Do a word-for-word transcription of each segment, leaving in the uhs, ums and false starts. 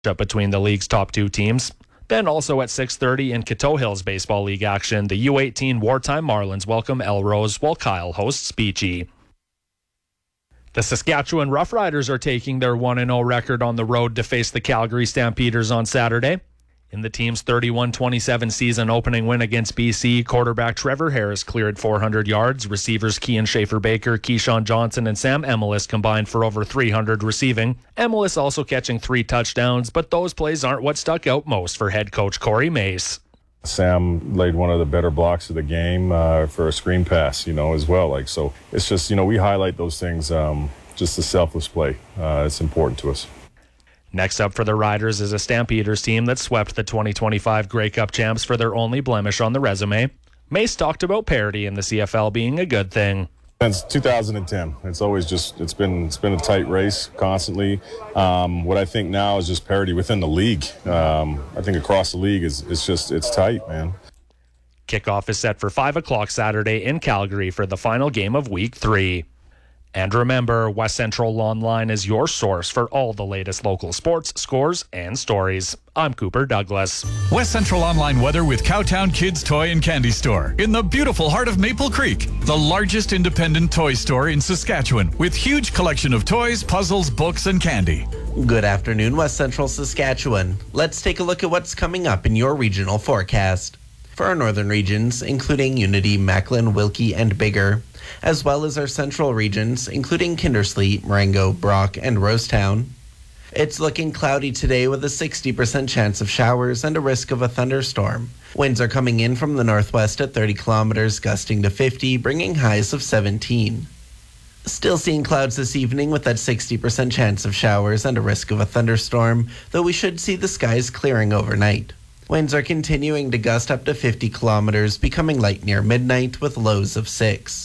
up between the league's top two teams. Then also at six thirty in Coteau Hills Baseball League action, the U eighteen Wartime Marlins welcome Elrose while Kyle hosts Beachy. The Saskatchewan Roughriders are taking their one and oh record on the road to face the Calgary Stampeders on Saturday. In the team's thirty-one twenty-seven season opening win against B C, quarterback Trevor Harris cleared four hundred yards. Receivers Kian Schaefer-Baker, Keyshawn Johnson, and Sam Emelis combined for over three hundred receiving. Emelis also catching three touchdowns, but those plays aren't what stuck out most for head coach Corey Mace. Sam laid one of the better blocks of the game uh, for a screen pass, you know, as well. Like, so it's just, you know, we highlight those things, um, just the selfless play. Uh, it's important to us. Next up for the Riders is a Stampeders team that swept the twenty twenty-five Grey Cup champs for their only blemish on the resume. Mace talked about parity in the C F L being a good thing. Since two thousand ten, it's always just it's been it's been a tight race constantly. Um, what I think now is just parity within the league. Um, I think across the league is it's just it's tight, man. Kickoff is set for five o'clock Saturday in Calgary for the final game of Week Three. And remember, West Central Online is your source for all the latest local sports, scores, and stories. I'm Cooper Douglas. West Central Online weather with Cowtown Kids Toy and Candy Store in the beautiful heart of Maple Creek, the largest independent toy store in Saskatchewan with huge collection of toys, puzzles, books, and candy. Good afternoon, West Central Saskatchewan. Let's take a look at what's coming up in your regional forecast. For our northern regions, including Unity, Macklin, Wilkie, and Bigger, as well as our central regions, including Kindersley, Marengo, Brock, and Rosetown. It's looking cloudy today with a sixty percent chance of showers and a risk of a thunderstorm. Winds are coming in from the northwest at thirty kilometers, gusting to fifty, bringing highs of seventeen. Still seeing clouds this evening with that sixty percent chance of showers and a risk of a thunderstorm, though we should see the skies clearing overnight. Winds are continuing to gust up to fifty kilometers, becoming light near midnight with lows of six.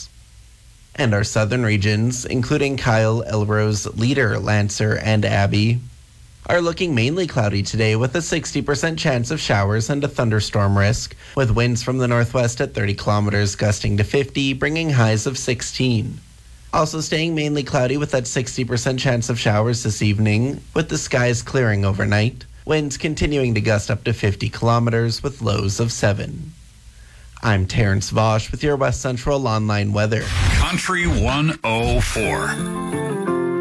And our southern regions, including Kyle, Elrose, Leader, Lancer, and Abbey, are looking mainly cloudy today with a sixty percent chance of showers and a thunderstorm risk, with winds from the northwest at thirty kilometers gusting to fifty, bringing highs of sixteen. Also staying mainly cloudy with that sixty percent chance of showers this evening, with the skies clearing overnight, winds continuing to gust up to fifty kilometers with lows of seven. I'm Terrence Vosch with your West Central Online weather. Country one oh four.